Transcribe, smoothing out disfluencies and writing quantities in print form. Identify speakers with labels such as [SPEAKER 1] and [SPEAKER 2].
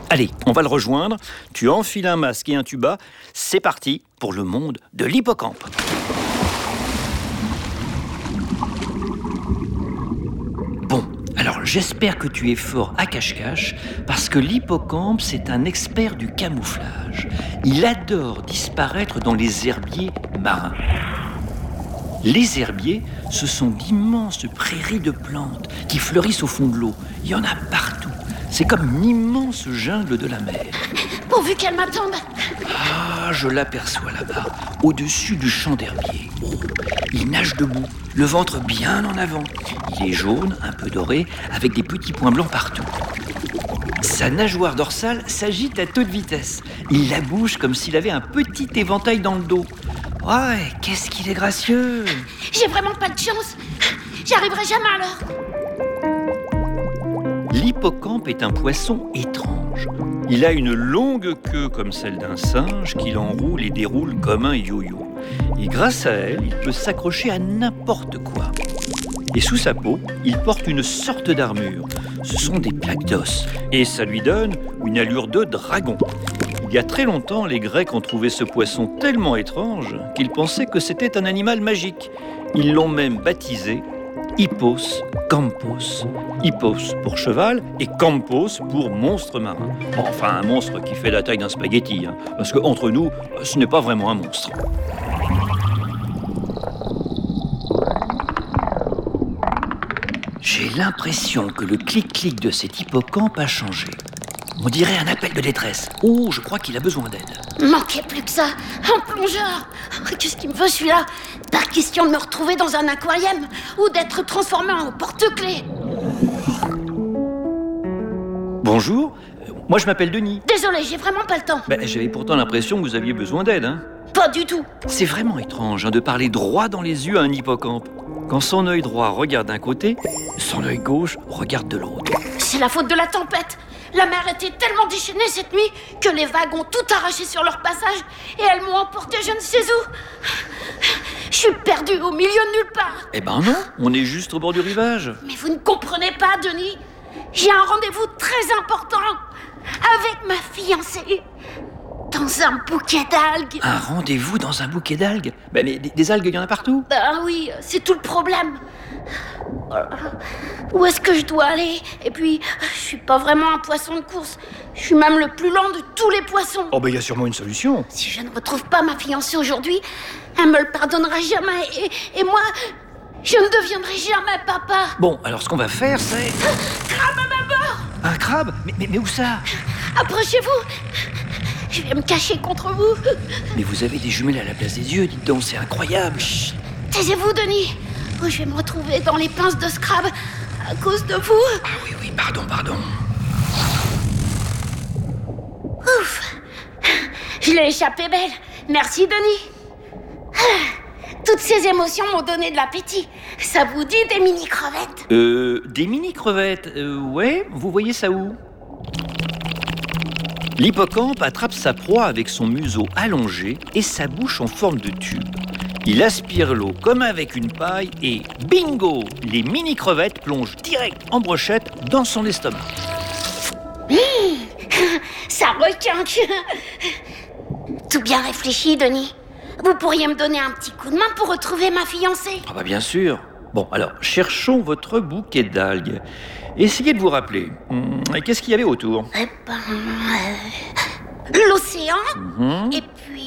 [SPEAKER 1] Allez, on va le rejoindre. Tu enfiles un masque et un tuba. C'est parti pour le monde de l'hippocampe. Bon, alors j'espère que tu es fort à cache-cache, parce que l'hippocampe, c'est un expert du camouflage. Il adore disparaître dans les herbiers marins. Les herbiers, ce sont d'immenses prairies de plantes qui fleurissent au fond de l'eau. Il y en a partout. C'est comme une immense jungle de la mer.
[SPEAKER 2] Pourvu qu'elle m'attende.
[SPEAKER 1] Ah, je l'aperçois là-bas, au-dessus du champ d'herbier. Oh, il nage debout, le ventre bien en avant. Il est jaune, un peu doré, avec des petits points blancs partout. Sa nageoire dorsale s'agite à toute vitesse. Il la bouge comme s'il avait un petit éventail dans le dos. Ouais, qu'est-ce qu'il est gracieux!
[SPEAKER 2] J'ai vraiment pas de chance. J'arriverai jamais à l'heure.
[SPEAKER 1] L'hippocampe est un poisson étrange. Il a une longue queue comme celle d'un singe qu'il enroule et déroule comme un yo-yo. Et grâce à elle, il peut s'accrocher à n'importe quoi. Et sous sa peau, il porte une sorte d'armure. Ce sont des plaques d'os. Et ça lui donne une allure de dragon. Il y a très longtemps, les Grecs ont trouvé ce poisson tellement étrange qu'ils pensaient que c'était un animal magique. Ils l'ont même baptisé Hippos Campos. Hippos pour cheval et Campos pour monstre marin. Enfin, un monstre qui fait la taille d'un spaghetti, hein, parce qu'entre nous, ce n'est pas vraiment un monstre. J'ai l'impression que le clic-clic de cet hippocampe a changé. On dirait un appel de détresse. Oh, je crois qu'il a besoin d'aide.
[SPEAKER 2] Manquait plus que ça. Un plongeur. Qu'est-ce qu'il me veut celui-là? Pas question de me retrouver dans un aquarium ou d'être transformé en porte-clés.
[SPEAKER 1] Bonjour, moi je m'appelle Denis.
[SPEAKER 2] Désolé, j'ai vraiment pas le temps.
[SPEAKER 1] J'avais pourtant l'impression que vous aviez besoin d'aide, hein.
[SPEAKER 2] Pas du tout.
[SPEAKER 1] C'est vraiment étrange de parler droit dans les yeux à un hippocampe. Quand son œil droit regarde d'un côté, son œil gauche regarde de l'autre.
[SPEAKER 2] C'est la faute de la tempête. La mer était tellement déchaînée cette nuit que les vagues ont tout arraché sur leur passage et elles m'ont emporté je ne sais où. Je suis perdue au milieu de nulle part.
[SPEAKER 1] Eh ben non, on est juste au bord du rivage.
[SPEAKER 2] Mais vous ne comprenez pas, Denis. J'ai un rendez-vous très important avec ma fiancée dans un bouquet d'algues.
[SPEAKER 1] Un rendez-vous dans un bouquet d'algues? Mais des algues, il y en a partout.
[SPEAKER 2] Ah oui, c'est tout le problème. Où est-ce que je dois aller? Et puis, je suis pas vraiment un poisson de course. Je suis même le plus lent de tous les poissons.
[SPEAKER 1] Oh il y a sûrement une solution.
[SPEAKER 2] Si je ne retrouve pas ma fiancée aujourd'hui, elle me le pardonnera jamais. Et moi, je ne deviendrai jamais papa.
[SPEAKER 1] Bon, alors ce qu'on va faire, c'est...
[SPEAKER 2] Crabe à ma bord!
[SPEAKER 1] Un crabe? Mais où ça?
[SPEAKER 2] Approchez-vous. Je vais me cacher contre vous.
[SPEAKER 1] Mais vous avez des jumelles à la place des yeux, dites donc, c'est incroyable. Chut.
[SPEAKER 2] Taisez-vous, Denis. Oh, je vais me retrouver dans les pinces de Scrab à cause de vous.
[SPEAKER 1] Ah oui, pardon.
[SPEAKER 2] Ouf. Je l'ai échappé belle. Merci, Denis. Toutes ces émotions m'ont donné de l'appétit. Ça vous dit des mini-crevettes?
[SPEAKER 1] Des mini-crevettes, ouais, vous voyez ça où? L'hippocampe attrape sa proie avec son museau allongé et sa bouche en forme de tube. Il aspire l'eau comme avec une paille et bingo! Les mini-crevettes plongent direct en brochette dans son estomac.
[SPEAKER 2] Ça requinque. Tout bien réfléchi, Denis. Vous pourriez me donner un petit coup de main pour retrouver ma fiancée?
[SPEAKER 1] Ah bien sûr. Bon, alors, cherchons votre bouquet d'algues. Essayez de vous rappeler. Qu'est-ce qu'il y avait autour?
[SPEAKER 2] L'océan, et puis